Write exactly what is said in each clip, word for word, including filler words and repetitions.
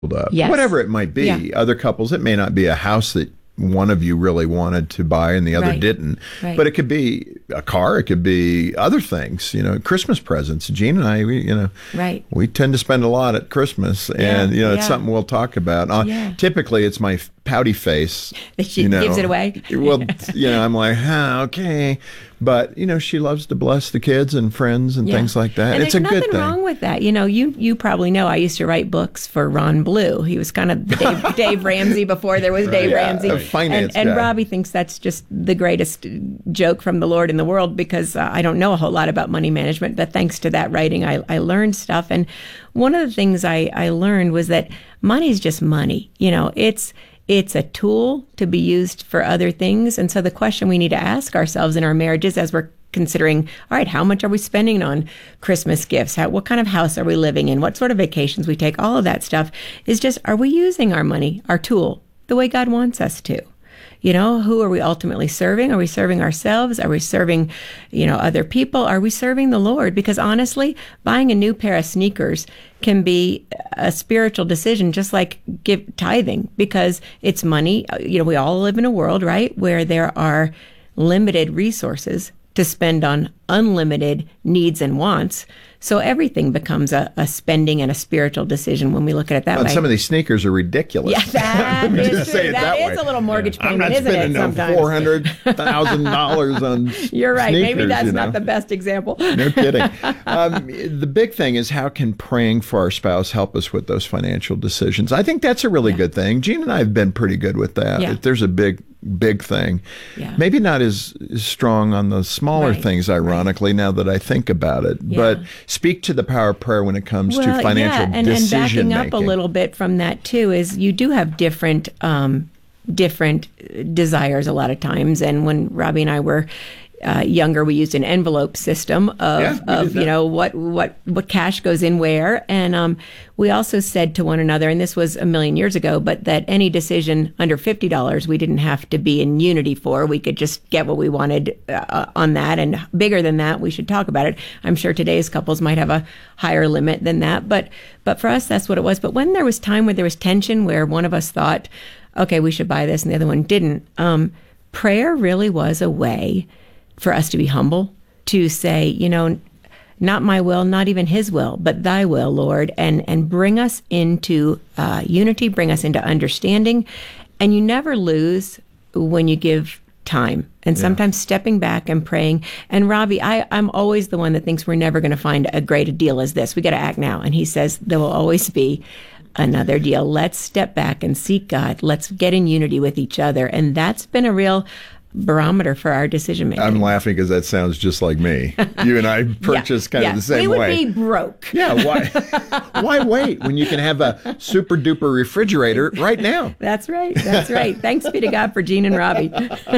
up. Yes. Whatever it might be. Yeah. Other couples, it may not be a house that one of you really wanted to buy and the other Right. didn't. Right. But it could be a car. It could be other things, you know, Christmas presents. Gene and I, we, you know, Right. we tend to spend a lot at Christmas. And, Yeah, you know, it's yeah. something we'll talk about. Uh, Yeah. Typically, it's my pouty face. That she you know. gives it away. Well, you know, I'm like, huh, okay. But, you know, she loves to bless the kids and friends and Yeah. things like that. And it's there's a good nothing thing. wrong with that. You know, you you probably know I used to write books for Ron Blue. He was kind of the Dave, Dave Ramsey before there was Dave Yeah, Ramsey. a finance and, and guy. Robbie thinks that's just the greatest joke from the Lord in the world because uh, I don't know a whole lot about money management, but thanks to that writing, I, I learned stuff. And one of the things I, I learned was that money is just money. You know, it's It's a tool to be used for other things. And so the question we need to ask ourselves in our marriages as we're considering, all right, how much are we spending on Christmas gifts? How, what kind of house are we living in? What sort of vacations we take? All of that stuff is just, are we using our money, our tool, the way God wants us to? You know, who are we ultimately serving? Are we serving ourselves? Are we serving, you know, other people? Are we serving the Lord? Because honestly, buying a new pair of sneakers can be a spiritual decision, just like give tithing, because it's money. You know, we all live in a world, right, where there are limited resources to spend on unlimited needs and wants. So everything becomes a, a spending and a spiritual decision when we look at it that And way. some of these sneakers are ridiculous. Yeah, that Let me is just say true. it That that is way. a little mortgage I'm payment, not isn't it, spending no sometimes? four hundred thousand dollars on You're right. sneakers, Maybe that's you know? not the best example. No kidding. Um, the big thing is, how can praying for our spouse help us with those financial decisions? I think that's a really Yeah. good thing. Gene and I have been pretty good with that. Yeah. If there's a big, big thing, Yeah. maybe not as, as strong on the smaller Right. things, ironically, now that I think about it. Yeah. But speak to the power of prayer when it comes to financial yeah, and, and decision backing up a making. little bit from that too is you do have different um, different desires a lot of times. And when Robbie and I were uh, younger, we used an envelope system of, Yeah, we did of you that. know what what what cash goes in where. And um, we also said to one another, and this was a million years ago, but that any decision under fifty dollars we didn't have to be in unity for. We could just get what we wanted uh, on that, and bigger than that, we should talk about it. I'm sure today's couples might have a higher limit than that, but but for us, that's what it was. But when there was time where there was tension, where one of us thought, okay, we should buy this, and the other one didn't, um, prayer really was a way for us to be humble, to say, you know, not my will, not even his will, but thy will, Lord, and and bring us into uh, unity, bring us into understanding. And you never lose when you give time. And sometimes stepping back and praying. And Robbie, I, I'm always the one that thinks we're never going to find a great a deal as this. We got to act now. And he says there will always be another deal. Let's step back and seek God. Let's get in unity with each other. And that's been a real barometer for our decision making. I'm laughing because that sounds just like me. You and I purchase kind yeah. of the same we would way. be broke. Yeah, why why wait when you can have a super duper refrigerator right now? That's right. That's right. Thanks be to God for Gene and Robbie.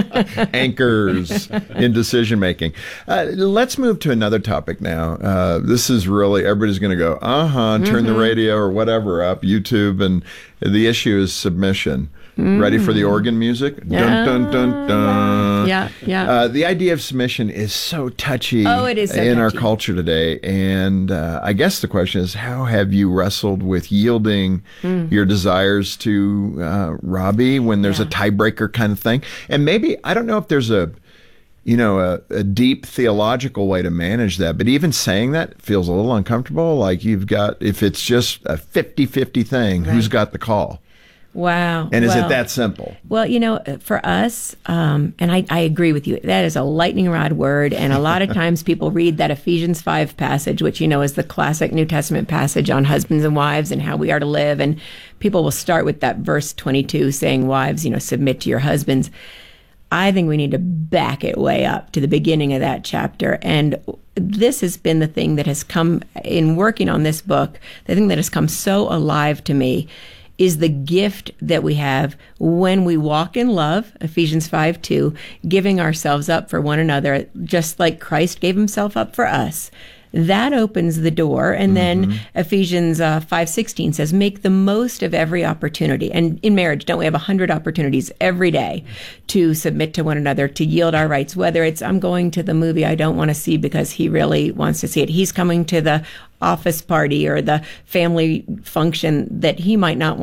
Anchors in decision making. Uh, let's move to another topic now. Uh, this is really, everybody's going to go, uh-huh, turn the radio or whatever up, YouTube, and the issue is submission. Ready for the organ music? Dun, dun, dun, dun. Yeah, yeah. Uh, the idea of submission is so touchy Oh, it is so in our touchy. culture today. And uh, I guess the question is, how have you wrestled with yielding your desires to uh, Robbie when there's Yeah. a tiebreaker kind of thing? And maybe, I don't know if there's a, you know, a, a deep theological way to manage that, but even saying that feels a little uncomfortable. Like you've got, if it's just a fifty-fifty thing, who's Right. got the call? Wow. And is Well, it that simple? Well, you know, for us, um, and I, I agree with you, that is a lightning rod word. And a lot of times people read that Ephesians five passage, which, you know, is the classic New Testament passage on husbands and wives and how we are to live. And people will start with that verse twenty-two saying, wives, you know, submit to your husbands. I think we need to back it way up to the beginning of that chapter. And this has been the thing that has come in working on this book, the thing that has come so alive to me is the gift that we have when we walk in love, Ephesians five two, giving ourselves up for one another, just like Christ gave himself up for us. that opens the door. And mm-hmm. then Ephesians uh, five sixteen says, make the most of every opportunity. And in marriage, don't we have a hundred opportunities every day to submit to one another, to yield our rights, whether it's I'm going to the movie I don't want to see because he really wants to see it. He's coming to the office party or the family function that he might not